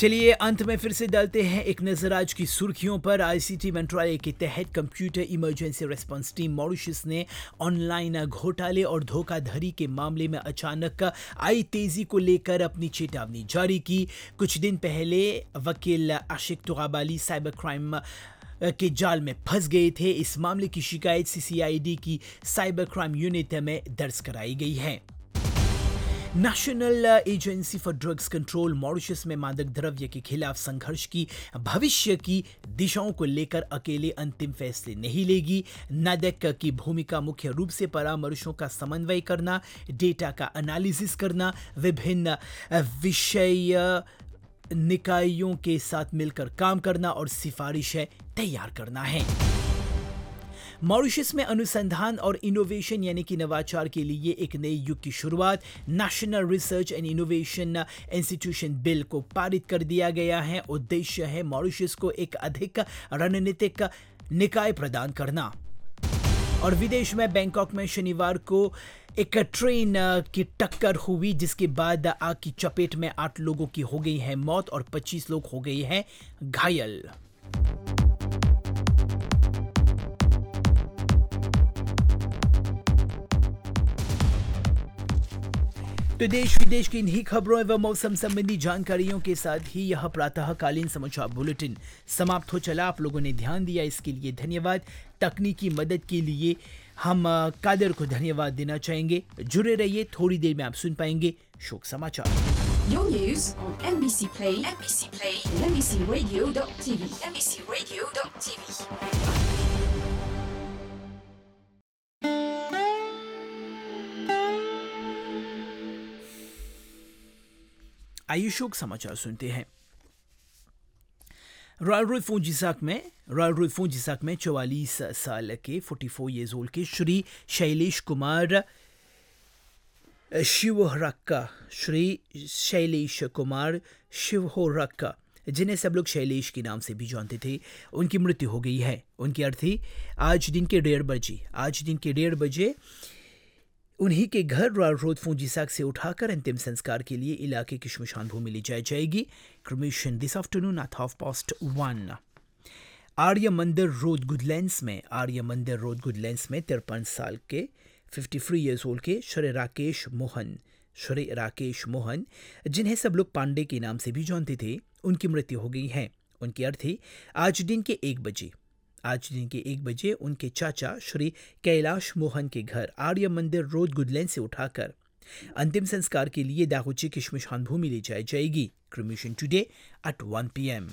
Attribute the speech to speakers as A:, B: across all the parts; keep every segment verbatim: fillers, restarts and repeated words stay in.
A: चलिए अंत में फिर से डालते हैं एक नजर आज की सुर्खियों पर। आईसीटी मंत्रालय के तहत computer emergency response team Mauritius ने ऑनलाइन घोटाले और धोखाधड़ी के मामले में अचानक आई तेजी को लेकर अपनी चेतावनी जारी की। कुछ दिन पहले वकील आशिक तुगाबाली साइबर क्राइम के जाल में फंस गए थे। इस मामले की शिकायत सीसीआईडी की साइबर क्राइम यूनिट में दर्ज कराई गई है। National agency for drugs control Mauritius में मादक द्रव्य के खिलाफ संघर्ष की भविष्य की दिशाओं को लेकर अकेले अंतिम फैसले नहीं लेगी। नादक की भूमिका मुख्य रूप से परामर्शों का समन्वय करना, डेटा का एनालिसिस करना, विभिन्न विषय निकायों के साथ मिलकर काम करना और सिफारिशें तैयार करना है। मॉरिशस में अनुसंधान और इनोवेशन यानी कि नवाचार के लिए एक नए युग की शुरुआत। National research and innovation institution bill को पारित कर दिया गया है। उद्देश्य है मॉरिशस को एक अधिक रणनीतिक निकाय प्रदान करना। और विदेश में बैंकॉक में शनिवार को एक ट्रेन की टक्कर हुई जिसके बाद आग की चपेट में आठ लोगों की हो गई है मौत और पच्चीस लोग हो गए हैं घायल। तो देश विदेश की इन्हीं खबरों एवं मौसम संबंधी जानकारियों के साथ ही यह प्रातःकालीन समाचार बुलेटिन समाप्त हो चला। आप लोगों ने ध्यान दिया इसके लिए धन्यवाद। तकनीकी मदद के लिए हम कादर को धन्यवाद देना चाहेंगे। जुड़े रहिए, थोड़ी देर में आप सुन पाएंगे शोक समाचार।
B: Your news on M B C Play, M B C Play, and M B C Radio dot T V, M B C Radio dot T V.
A: आइए शोक समाचार सुनते हैं। रॉयल रोड फोंजिसाक में रॉयल रोड फोंजिसाक में चौवालीस साल के चौवालीस ईयर्स ओल्ड के श्री शैलेश कुमार शिवहरक्का श्री शैलेश कुमार शिवहरक्का जिन्हें सब लोग शैलेश के नाम से भी जानते थे, उनकी मृत्यु हो गई है। उनकी अर्थी आज दिन के डेढ़ बजे आज दिन के डेढ़ बजे उन्हीं के घर रॉयल रोड फोंजिसाक से उठाकर अंतिम संस्कार के लिए इलाके की श्मशान भूमि ले जाई जाएगी। Cremation this afternoon at half past one. आर्य मंदिर रोड गुडलैंड्स में आर्य मंदिर रोड गुडलैंड्स में तिरपन साल के तिरेपन ईयर्स ओल्ड के श्री राकेश मोहन श्री राकेश मोहन जिन्हें सब लोग पांडे के नाम से भी जानते थे, उनकी मृत्यु हो गई है। उनकी अर्थी आज दिन के एक बजे आज दिन के एक बजे उनके चाचा श्री कैलाश मोहन के घर आर्य मंदिर रोड गुडलैंड से उठाकर अंतिम संस्कार के लिए दागोची की श्मशान भूमि ले जाई जाएगी। Cremation today at one P M.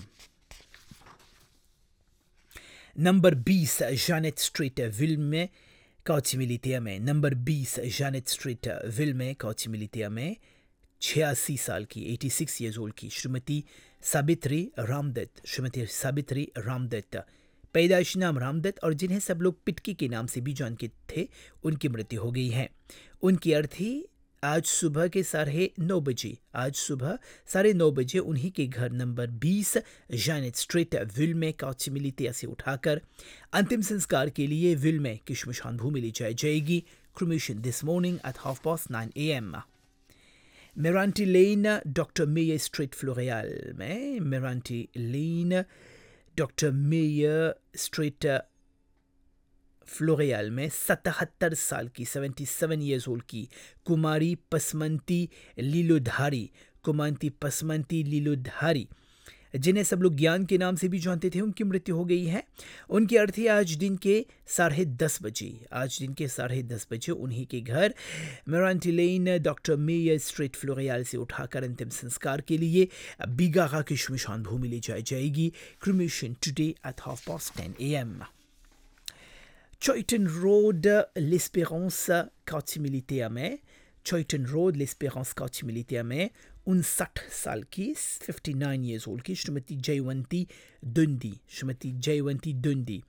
A: Number बीस जानेट स्ट्रीट विल में कौची मिलितिया में नंबर बीस जानेट स्ट्रीट विल में कौची मिलितिया में छियासी साल की छियासी ईयर्स ओल्ड की श्रीमती साबित्री रामदत्त श्रीमती साबित्री रामदत्त पैदाइशी नाम रामदत्त और जिन्हें सब लोग पिटकी के नाम से भी जानते थे, उनकी मृत्यु हो गई है। उनकी अर्थी आज सुबह के साढ़े नौ बजे आज सुबह साढ़े नौ बजे उन्हीं के घर नंबर बीस जानेट स्ट्रीट विल में कौची मिलितिया से उठाकर अंतिम संस्कार के लिए विल में की श्मशान भूमि ले जाई जाएगी। Cremation this morning at half past nine A M. मेरांटी lane doctor mayor street फ्लोरियल में मेरांटी लेन डॉक्टर मेयर स्ट्रीट फ्लोरियल में सतहत्तर साल की सतहत्तर ईयर्स ओल्ड की कुमारी पसमंती लीलोधारी कुमारी पसमंती लीलोधारी जिन्हें सब लोग ज्ञान के नाम से भी जानते थे, उनकी मृत्यु हो गई है। उनकी अर्थी आज दिन के साढ़े दस बजे आज दिन के साढ़े दस बजे उन्हीं के घर मेरांटी लेन डॉक्टर मेयर स्ट्रीट फ्लोरियल से उठाकर अंतिम संस्कार के लिए बिगागा की श्मशान भूमि ले जाई जाएगी। Cremation today at half past ten A M. चॉइटन road l'Espérance Cauchy मिलितिया में चॉइटन रोड l'Espérance कौची मिलितिया में उनसठ साल की उनसठ ईयर्स ओल्ड की श्रीमती जयवंती दुंदी श्रीमती जयवंती दुंदी